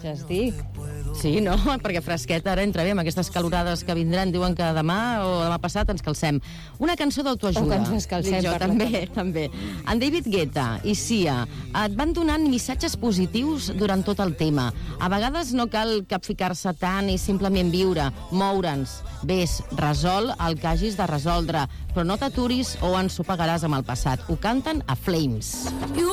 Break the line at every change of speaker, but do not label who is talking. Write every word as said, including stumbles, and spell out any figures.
Ja es dic.
Sí, no? Perquè fresqueta ara entra bé amb aquestes calorades que vindran. Diuen que demà o demà passat ens calcem. Una cançó d'autoajuda.
O que ens escalcem.
Jo, també, també. En David Guetta i Sia et van donant missatges positius durant tot el tema. A vegades no cal capficar-se tant i simplement viure, moure'ns. Ves, resol el que hagis de resoldre, però no t'aturis o ensopegaràs amb el passat. Ho canten a Flames.